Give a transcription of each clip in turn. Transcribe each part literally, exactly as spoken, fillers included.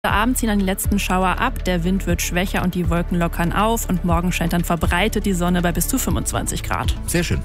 Abend ziehen dann die letzten Schauer ab, der Wind wird schwächer und die Wolken lockern auf und morgen scheint dann verbreitet die Sonne bei bis zu fünfundzwanzig Grad. Sehr schön.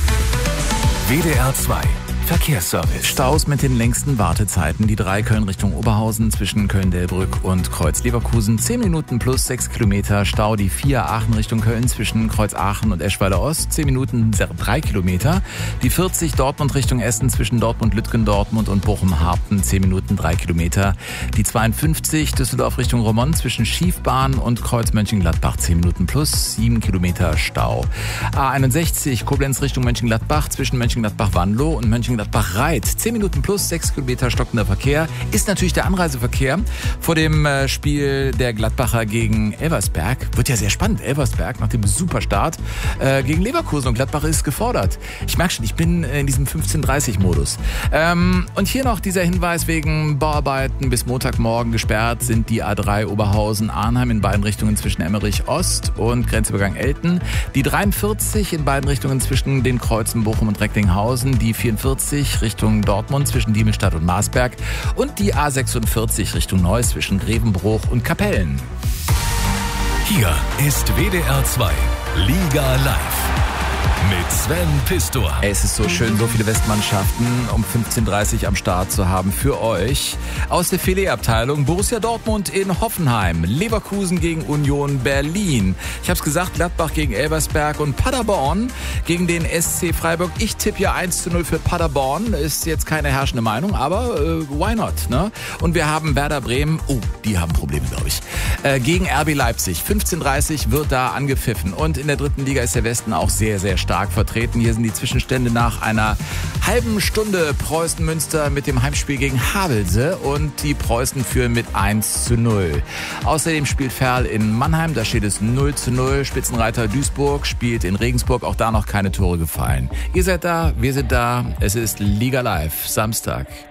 W D R zwei Verkehrsservice. Staus mit den längsten Wartezeiten. Die drei Köln Richtung Oberhausen zwischen Köln-Delbrück und Kreuz-Leverkusen. zehn Minuten plus sechs Kilometer. Stau die vier Aachen Richtung Köln zwischen Kreuz-Aachen und Eschweiler Ost. zehn Minuten drei Kilometer. Die vierzig Dortmund Richtung Essen zwischen Dortmund-Lütgendortmund und Bochum-Harpen. zehn Minuten drei Kilometer. Die zweiundfünfzig Düsseldorf Richtung Romont zwischen Schiefbahn und Kreuz-Mönchengladbach. zehn Minuten plus sieben Kilometer Stau. A einundsechzig Koblenz Richtung Mönchengladbach zwischen Mönchengladbach-Wanlo und Mönchengladbach Reit. zehn Minuten plus sechs Kilometer stockender Verkehr. Ist natürlich der Anreiseverkehr vor dem äh, Spiel der Gladbacher gegen Elversberg. Wird ja sehr spannend. Elversberg nach dem Superstart äh, gegen Leverkusen und Gladbach ist gefordert. Ich merke schon, ich bin in diesem fünfzehn dreißig Modus. Ähm, und hier noch dieser Hinweis wegen Bauarbeiten bis Montagmorgen gesperrt sind die A drei Oberhausen-Arnheim in beiden Richtungen zwischen Emmerich Ost und Grenzübergang Elten. Die dreiundvierzig in beiden Richtungen zwischen den Kreuzen Bochum und Recklinghausen. Die vierundvierzig Richtung Dortmund zwischen Diemelstadt und Marsberg und die A sechsundvierzig Richtung Neuss zwischen Grevenbruch und Kapellen. Hier ist W D R zwei Liga Live mit Sven Pistor. Es ist so schön, so viele Westmannschaften um fünfzehn Uhr dreißig am Start zu haben für euch. Aus der Filet-Abteilung Borussia Dortmund in Hoffenheim, Leverkusen gegen Union Berlin. Ich habe es gesagt, Gladbach gegen Elversberg und Paderborn gegen den S C Freiburg. Ich tippe ja eins zu null für Paderborn. Ist jetzt keine herrschende Meinung, aber äh, why not? Ne? Und wir haben Werder Bremen, oh, die haben Probleme, glaube ich, äh, gegen R B Leipzig. fünfzehn Uhr dreißig wird da angepfiffen. Und in der dritten Liga ist der Westen auch sehr, sehr stark vertreten. Hier sind die Zwischenstände nach einer halben Stunde. Preußen-Münster mit dem Heimspiel gegen Havelse und die Preußen führen mit eins zu null. Außerdem spielt Ferl in Mannheim, da steht es null zu null. Spitzenreiter Duisburg spielt in Regensburg, auch da noch keine Tore gefallen. Ihr seid da, wir sind da, es ist Liga Live, Samstag.